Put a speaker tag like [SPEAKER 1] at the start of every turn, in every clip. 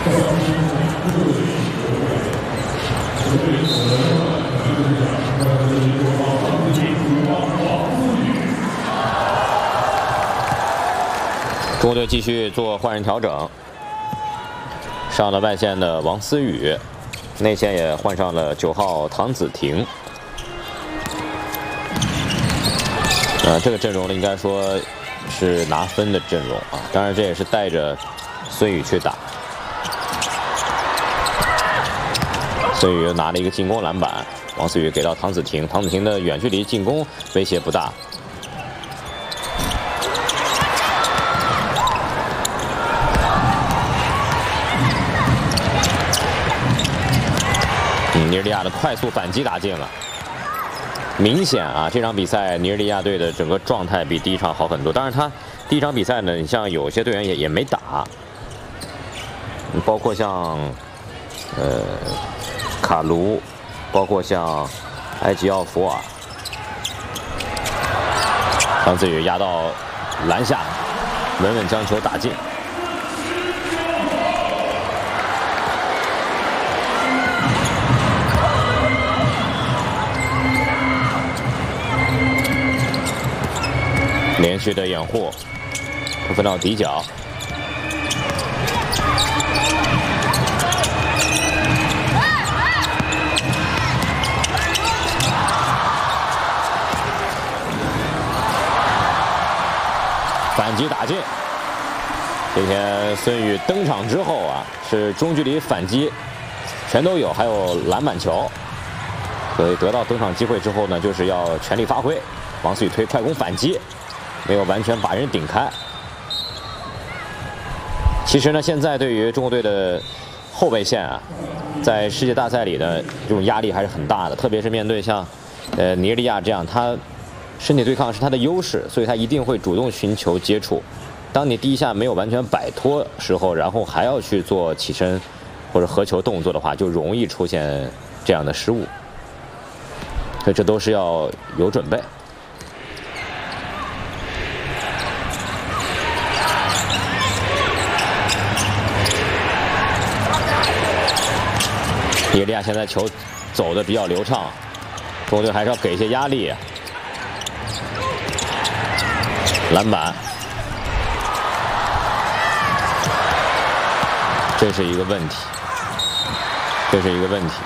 [SPEAKER 1] 中国队继续做换人调整，上了外线的王思雨，内线也换上了9号唐子婷。这个阵容呢，应该说是拿分的阵容啊，当然这也是带着孙宇去打。孙宇又拿了一个进攻篮板，王思雨给到唐子婷，唐子婷的远距离进攻威胁不大。 尼日利亚的快速反击打进了，明显啊，这场比赛尼日利亚队的整个状态比第一场好很多。当然，他第一场比赛呢，你像有些队员也没打，包括像卡卢，包括像埃吉奥弗尔，唐子宇压到篮下，稳稳将球打进。 连续的掩护，不分到底角。反击打进。今天孙宇登场之后啊，是中距离反击全都有，还有篮板球。所以得到登场机会之后呢，就是要全力发挥。王思雨推快攻反击。 没有完全把人顶开。其实呢，现在对于中国队的后备线啊，在世界大赛里的这种压力还是很大的，特别是面对像尼日利亚这样，他身体对抗是他的优势，所以他一定会主动寻求接触。当你第一下没有完全摆脱时候，然后还要去做起身或者合球动作的话，就容易出现这样的失误。所以这都是要有准备。 尼日利亚现在球走的比较流畅，中国队还是要给一些压力。篮板，这是一个问题，这是一个问题。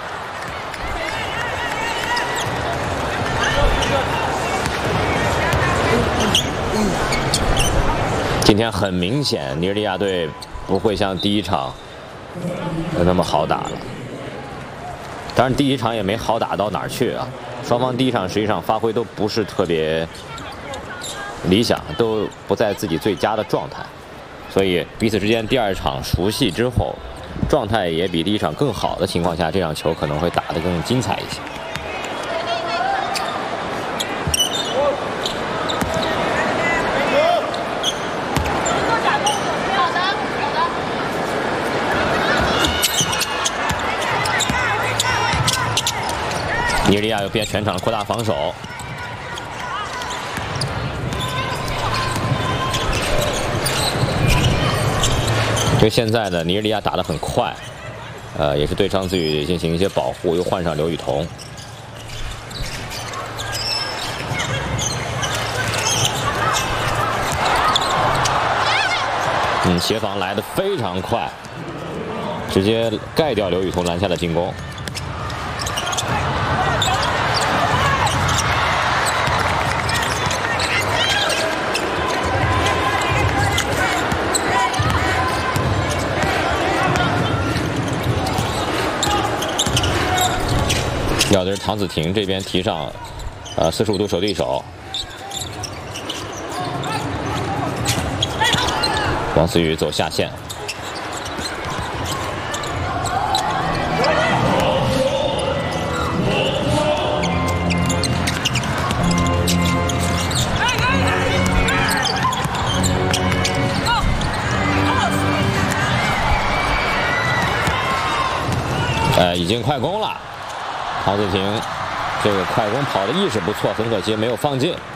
[SPEAKER 1] 今天很明显，尼日利亚队不会像第一场那么好打了。 当然，第一场也没好打到哪儿去啊。双方第一场实际上发挥都不是特别理想，都不在自己最佳的状态，所以彼此之间第二场熟悉之后，状态也比第一场更好的情况下，这场球可能会打得更精彩一些。尼日利亚又变全场扩大防守，因为现在呢，尼日利亚打得很快，也是对张子宇进行一些保护，又换上刘雨桐。协防来得非常快，直接盖掉刘雨桐篮下的进攻。 要的是唐子婷这边提上，45度手对手。王思雨走下线。已经快攻了。 唐子婷这个快攻跑的意识不错，很可惜没有放进。